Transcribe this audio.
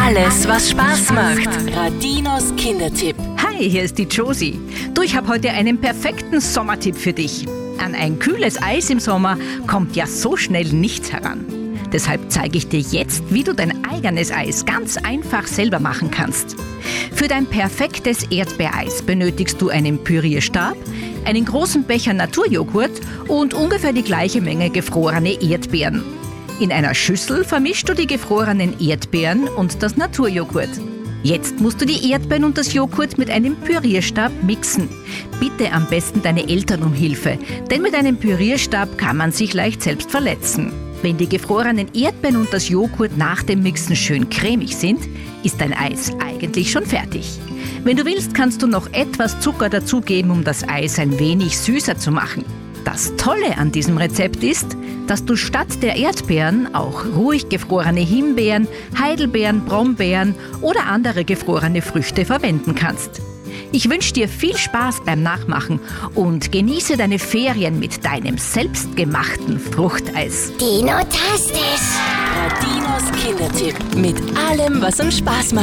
Alles, was Spaß macht. Radinos Kindertipp. Hi, hier ist die Josie. Du, ich habe heute einen perfekten Sommertipp für dich. An ein kühles Eis im Sommer kommt ja so schnell nichts heran. Deshalb zeige ich dir jetzt, wie du dein eigenes Eis ganz einfach selber machen kannst. Für dein perfektes Erdbeereis benötigst du einen Pürierstab, einen großen Becher Naturjoghurt und ungefähr die gleiche Menge gefrorene Erdbeeren. In einer Schüssel vermischst du die gefrorenen Erdbeeren und das Naturjoghurt. Jetzt musst du die Erdbeeren und das Joghurt mit einem Pürierstab mixen. Bitte am besten deine Eltern um Hilfe, denn mit einem Pürierstab kann man sich leicht selbst verletzen. Wenn die gefrorenen Erdbeeren und das Joghurt nach dem Mixen schön cremig sind, ist dein Eis eigentlich schon fertig. Wenn du willst, kannst du noch etwas Zucker dazugeben, um das Eis ein wenig süßer zu machen. Das Tolle an diesem Rezept ist, dass du statt der Erdbeeren auch ruhig gefrorene Himbeeren, Heidelbeeren, Brombeeren oder andere gefrorene Früchte verwenden kannst. Ich wünsche dir viel Spaß beim Nachmachen und genieße deine Ferien mit deinem selbstgemachten Fruchteis. Dino-tastisch. Radinos Kindertipp. Mit allem, was uns Spaß macht.